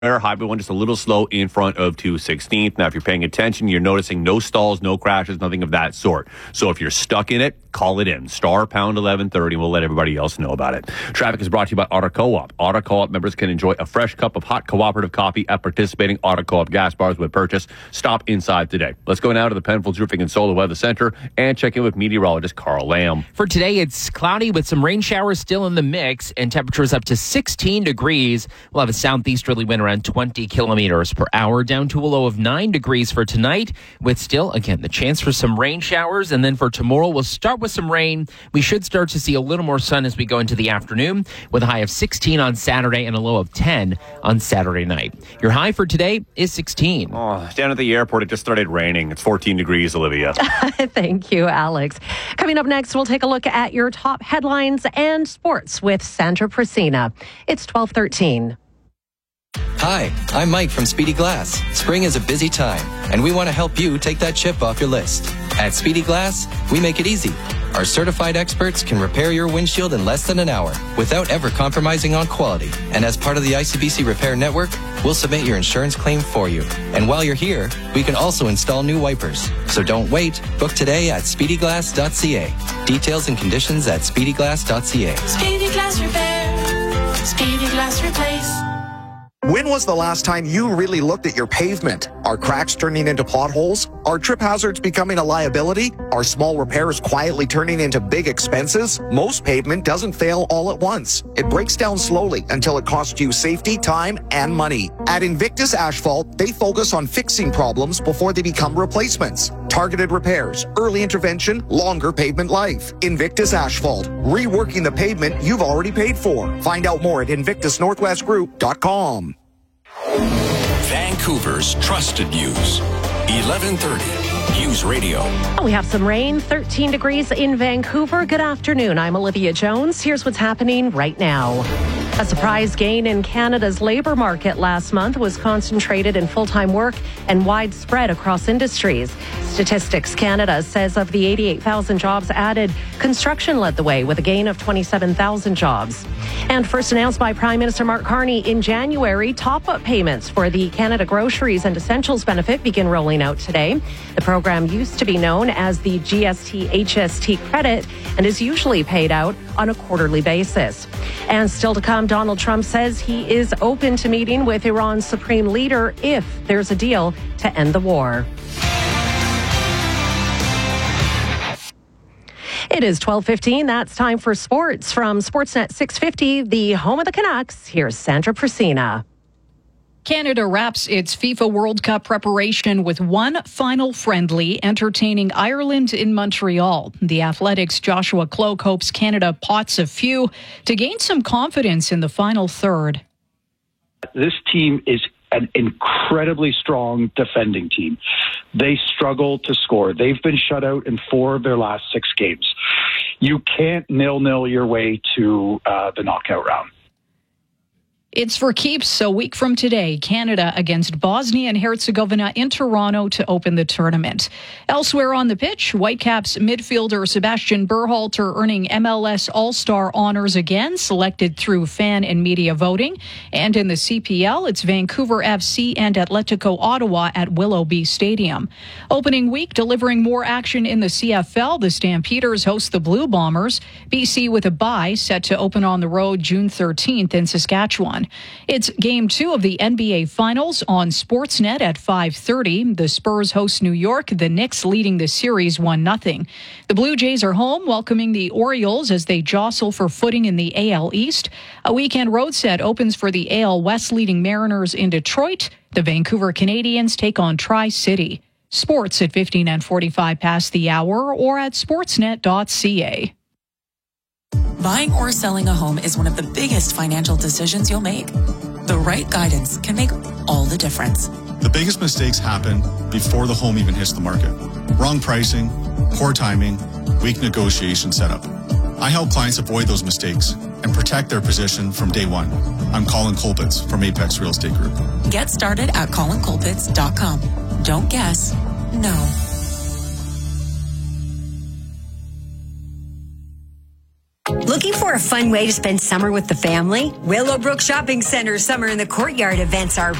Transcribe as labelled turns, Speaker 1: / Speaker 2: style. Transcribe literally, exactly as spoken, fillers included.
Speaker 1: Highway one just a little slow in front of two sixteenth. Now, if you're paying attention, you're noticing no stalls, no crashes, nothing of that sort. So if you're stuck in it, call it in. Star pound eleven thirty, and we'll let everybody else know about it. Traffic is brought to you by Auto Co-op. Auto Co-op members can enjoy a fresh cup of hot cooperative coffee at participating Auto Co-op gas bars with purchase. Stop inside today. Let's go now to the Penfolds Roofing and Solar Weather Center and check in with meteorologist Carl Lamb.
Speaker 2: For today, it's cloudy with some rain showers still in the mix and temperatures up to sixteen degrees. We'll have a southeasterly wind around twenty kilometers per hour, down to a low of nine degrees for tonight, with still, again, the chance for some rain showers. And then for tomorrow, we'll start with some rain. We should start to see a little more sun as we go into the afternoon, with a high of sixteen on Saturday and a low of ten on Saturday night. Your high for today is sixteen.
Speaker 1: Oh, down at the airport, it just started raining. It's fourteen degrees, Olivia.
Speaker 3: Thank you, Alex. Coming up next, we'll take a look at your top headlines and sports with Sandra Priscina. It's twelve thirteen.
Speaker 4: Hi, I'm Mike from Speedy Glass. Spring is a busy time, and we want to help you take that chip off your list. At Speedy Glass, we make it easy. Our certified experts can repair your windshield in less than an hour without ever compromising on quality. And as part of the I C B C Repair Network, we'll submit your insurance claim for you. And while you're here, we can also install new wipers. So don't wait. Book today at speedy glass dot c a. Details and conditions at speedy glass dot c a.
Speaker 5: Speedy Glass Repair. Speedy Glass Replace.
Speaker 6: When was the last time you really looked at your pavement? Are cracks turning into potholes? Are trip hazards becoming a liability? Are small repairs quietly turning into big expenses? Most pavement doesn't fail all at once. It breaks down slowly until it costs you safety, time, and money. At Invictus Asphalt, they focus on fixing problems before they become replacements. Targeted repairs, early intervention, longer pavement life. Invictus Asphalt, reworking the pavement you've already paid for. Find out more at invictus northwest group dot com.
Speaker 7: Vancouver's trusted news. eleven thirty News Radio.
Speaker 3: We have some rain, thirteen degrees in Vancouver. Good afternoon. I'm Olivia Jones. Here's what's happening right now. A surprise gain in Canada's labour market last month was concentrated in full-time work and widespread across industries. Statistics Canada says of the eighty-eight thousand jobs added, construction led the way with a gain of twenty-seven thousand jobs. And first announced by Prime Minister Mark Carney in January, top-up payments for the Canada Groceries and Essentials benefit begin rolling out today. The program used to be known as the G S T H S T credit and is usually paid out on a quarterly basis. And still to come, Donald Trump says he is open to meeting with Iran's supreme leader if there's a deal to end the war. It is twelve fifteen. That's time for sports. From Sportsnet six fifty, the home of the Canucks, here's Sandra Priscina.
Speaker 8: Canada wraps its FIFA World Cup preparation with one final friendly, entertaining Ireland in Montreal. The Athletics' Joshua Cloak hopes Canada pots a few to gain some confidence in the final third.
Speaker 9: This team is an incredibly strong defending team. They struggle to score. They've been shut out in four of their last six games. You can't nil-nil your way to uh, the knockout round.
Speaker 8: It's for keeps a week from today, Canada against Bosnia and Herzegovina in Toronto to open the tournament. Elsewhere on the pitch, Whitecaps midfielder Sebastian Berhalter earning M L S All-Star honors again, selected through fan and media voting. And in the C P L, it's Vancouver F C and Atletico Ottawa at Willoughby Stadium. Opening week delivering more action in the C F L. The Stampeders host the Blue Bombers. B C with a bye, set to open on the road June thirteenth in Saskatchewan. It's game two of the N B A Finals on Sportsnet at five thirty. The Spurs host New York, the Knicks leading the series one nothing. The Blue Jays are home, welcoming the Orioles as they jostle for footing in the A L East. A weekend road set opens for the A L West leading Mariners in Detroit. The Vancouver Canadians take on Tri-City. Sports at fifteen and forty-five past the hour or at sportsnet dot c a.
Speaker 5: Buying or selling a home is one of the biggest financial decisions you'll make. The right guidance can make all the difference.
Speaker 10: The biggest mistakes happen before the home even hits the market. Wrong pricing, poor timing, weak negotiation setup. I help clients avoid those mistakes and protect their position from day one. I'm Colin Colpitts from Apex Real Estate Group.
Speaker 5: Get started at colin colpitts dot com. Don't guess, know.
Speaker 11: Looking for a fun way to spend summer with the family? Willowbrook Shopping Center Summer in the Courtyard events are